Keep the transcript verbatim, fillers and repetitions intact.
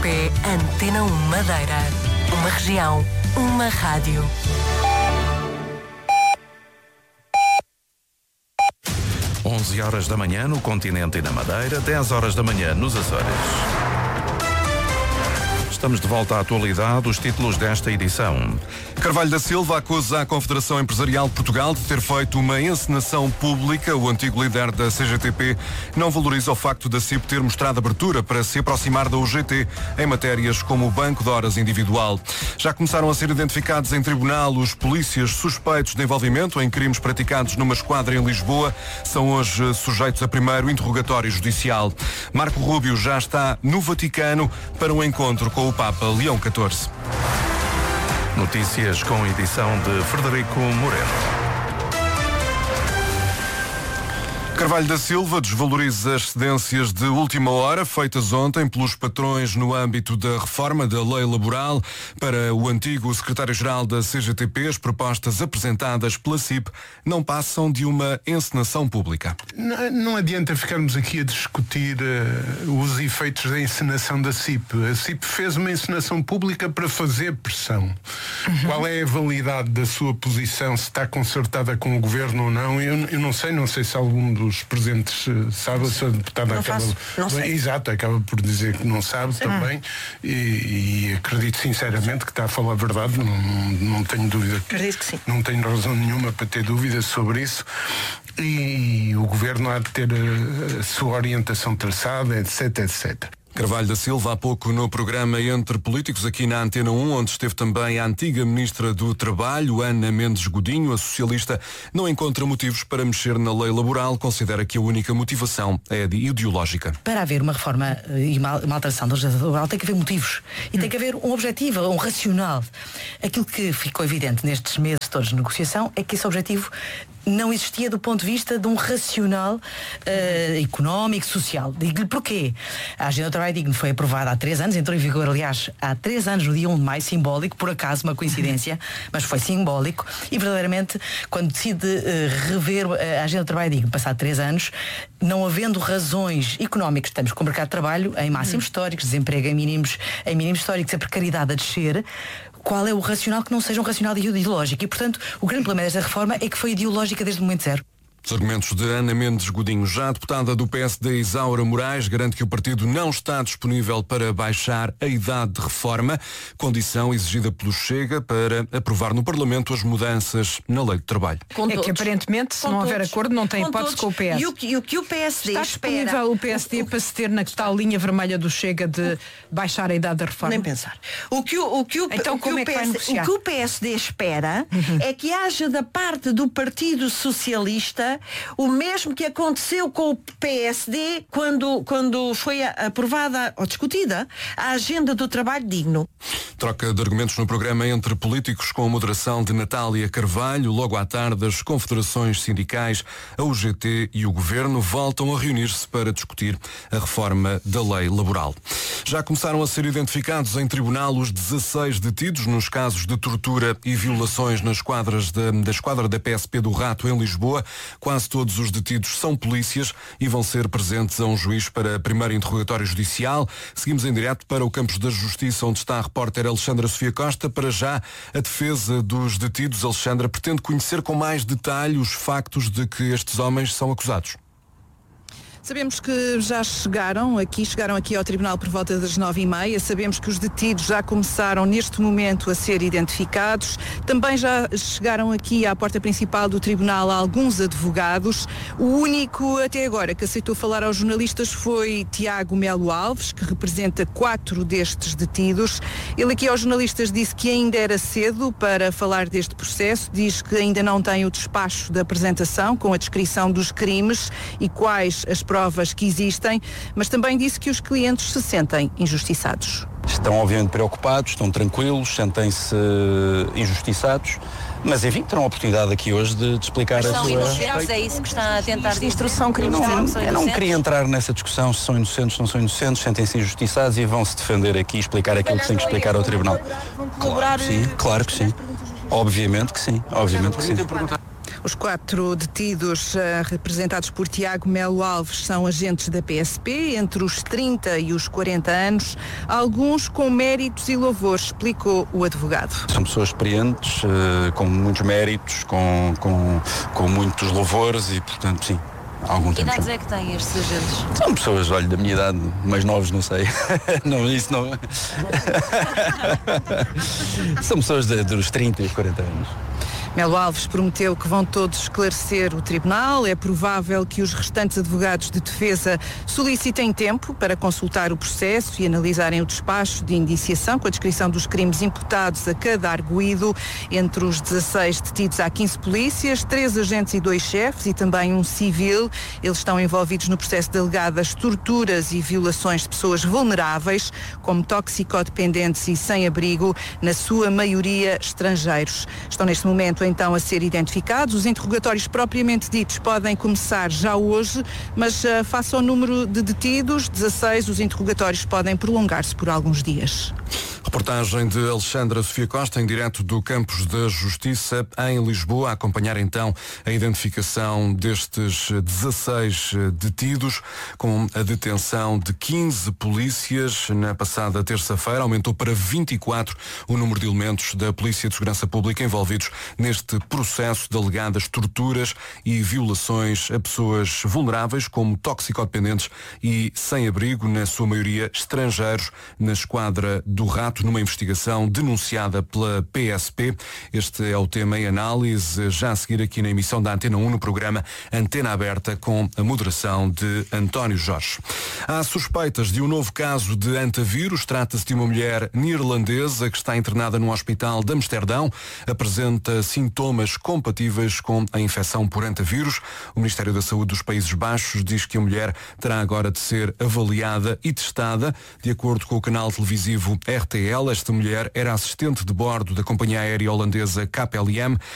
P Antena um Madeira. Uma região, uma rádio. onze horas da manhã no continente e na Madeira, dez horas da manhã nos Açores. Estamos de volta à atualidade, os títulos desta edição. Carvalho da Silva acusa a Confederação Empresarial de Portugal de ter feito uma encenação pública. O antigo líder da C G T P não valoriza o facto da C I P ter mostrado abertura para se aproximar da U G T em matérias como o banco de horas individual. Já começaram a ser identificados em tribunal os polícias suspeitos de envolvimento em crimes praticados numa esquadra em Lisboa. São hoje sujeitos a primeiro interrogatório judicial. Marco Rubio já está no Vaticano para um encontro com o Papa Leão catorze. Notícias com edição de Frederico Moreno. Carvalho da Silva desvaloriza as cedências de última hora feitas ontem pelos patrões no âmbito da reforma da lei laboral. Para o antigo secretário-geral da C G T P, as propostas apresentadas pela C I P não passam de uma encenação pública. Não, não adianta ficarmos aqui a discutir uh, os efeitos da encenação da C I P. A C I P fez uma encenação pública para fazer pressão. Uhum. Qual é a validade da sua posição, se está concertada com o governo ou não? Eu, eu não sei, não sei se algum dos os presentes sabe, se a deputada não acaba, faço, não sei. Exato, acaba por dizer que não sabe Sim. também e, e acredito sinceramente que está a falar a verdade, não, não, não tenho dúvida. Acredito que sim. Não tenho razão nenhuma para ter dúvidas sobre isso e o governo há de ter a, a sua orientação traçada, etc, etcétera. Carvalho da Silva, há pouco no programa Entre Políticos, aqui na Antena um, onde esteve também a antiga Ministra do Trabalho, Ana Mendes Godinho. A socialista não encontra motivos para mexer na lei laboral, considera que a única motivação é ideológica. Para haver uma reforma e uma, uma alteração da legislação laboral tem que haver motivos e hum. tem que haver um objetivo, um racional. Aquilo que ficou evidente nestes meses todos de negociação é que esse objetivo não existia do ponto de vista de um racional uh, económico, social. Digo-lhe porquê. A Agenda do Trabalho Digno foi aprovada há três anos, entrou em vigor, aliás, há três anos, no dia um de maio, simbólico, por acaso, uma coincidência, mas foi simbólico, e verdadeiramente, quando decide uh, rever a Agenda do Trabalho Digno, passado três anos, não havendo razões económicas, estamos com o mercado de trabalho em máximos históricos, desemprego em mínimos, em mínimos históricos, a precariedade a descer, qual é o racional que não seja um racional ideológico? E, portanto, o grande problema desta reforma é que foi ideológica desde o momento zero. Os argumentos de Ana Mendes Godinho. Já a deputada do P S D, Isaura Moraes, garante que o partido não está disponível para baixar a idade de reforma, condição exigida pelo Chega para aprovar no Parlamento as mudanças na lei de trabalho. Com é todos. Que aparentemente, se com não todos. houver acordo, não tem com hipótese todos. Com o P S. E o que, e o, que o P S D está espera... disponível o P S D o, para se ter na tal linha vermelha do Chega de baixar a idade da reforma? Nem pensar. O que o, o, que o, então, o, como que é o, que vai PS, o que o P S D espera uhum. é que haja da parte do Partido Socialista o mesmo que aconteceu com o P S D quando, quando foi aprovada ou discutida a Agenda do Trabalho Digno. Troca de argumentos no programa Entre Políticos com a moderação de Natália Carvalho. Logo à tarde, as confederações sindicais, a U G T e o Governo voltam a reunir-se para discutir a reforma da lei laboral. Já começaram a ser identificados em tribunal os dezasseis detidos nos casos de tortura e violações nas quadras da, da esquadra da P S P do Rato em Lisboa. Quase todos os detidos são polícias e vão ser presentes a um juiz para primeiro interrogatório judicial. Seguimos em direto para o Campos da Justiça, onde está a repórter Alexandra Sofia Costa. Para já, a defesa dos detidos, Alexandra, pretende conhecer com mais detalhe os factos de que estes homens são acusados. Sabemos que já chegaram aqui, chegaram aqui ao Tribunal por volta das nove e meia. Sabemos que os detidos já começaram neste momento a ser identificados. Também já chegaram aqui à porta principal do Tribunal alguns advogados. O único até agora que aceitou falar aos jornalistas foi Tiago Melo Alves, que representa quatro destes detidos. Ele aqui aos jornalistas disse que ainda era cedo para falar deste processo. Diz que ainda não tem o despacho da apresentação com a descrição dos crimes e quais as provas que existem, mas também disse que os clientes se sentem injustiçados. Estão obviamente preocupados, estão tranquilos, sentem-se injustiçados, mas enfim, terão a oportunidade aqui hoje de, de explicar mas a sua... São inocentes, é isso que está a tentar de instrução criminal? Eu não, eu não queria entrar nessa discussão se são inocentes ou não são inocentes, sentem-se injustiçados e vão se defender aqui e explicar aquilo que têm que explicar ao Tribunal. Claro que sim, claro que sim. Obviamente que sim, obviamente que sim. Os quatro detidos, uh, representados por Tiago Melo Alves, são agentes da P S P, entre os trinta e os quarenta anos, alguns com méritos e louvores, explicou o advogado. São pessoas experientes, uh, com muitos méritos, com, com, com muitos louvores e, portanto, sim. Algum que tempo. idades é que têm estes agentes? São pessoas, olha, da minha idade, mais novos, não sei. Não, isso não. São pessoas de, dos trinta e quarenta anos. Melo Alves prometeu que vão todos esclarecer o tribunal. É provável que os restantes advogados de defesa solicitem tempo para consultar o processo e analisarem o despacho de indiciação com a descrição dos crimes imputados a cada arguido. Entre os dezasseis detidos há quinze polícias, três agentes e dois chefes e também um civil. Eles estão envolvidos no processo de alegadas torturas e violações de pessoas vulneráveis, como toxicodependentes e sem-abrigo, na sua maioria estrangeiros. Estão neste momento então a ser identificados. Os interrogatórios propriamente ditos podem começar já hoje, mas uh, face ao número de detidos, dezasseis, os interrogatórios podem prolongar-se por alguns dias. Reportagem de Alexandra Sofia Costa, em direto do Campos da Justiça, em Lisboa, a acompanhar então a identificação destes dezasseis detidos, com a detenção de quinze polícias na passada terça-feira. Aumentou para vinte e quatro o número de elementos da Polícia de Segurança Pública envolvidos neste processo de alegadas torturas e violações a pessoas vulneráveis, como toxicodependentes e sem-abrigo, na sua maioria estrangeiros, na esquadra do Rato, numa investigação denunciada pela P S P. Este é o tema em análise, já a seguir aqui na emissão da Antena um, no programa Antena Aberta, com a moderação de António Jorge. Há suspeitas de um novo caso de antavírus. Trata-se de uma mulher neerlandesa que está internada num hospital de Amsterdão. Apresenta sintomas compatíveis com a infecção por antavírus. O Ministério da Saúde dos Países Baixos diz que a mulher terá agora de ser avaliada e testada. De acordo com o canal televisivo R T L, esta mulher era assistente de bordo da companhia aérea holandesa K P L M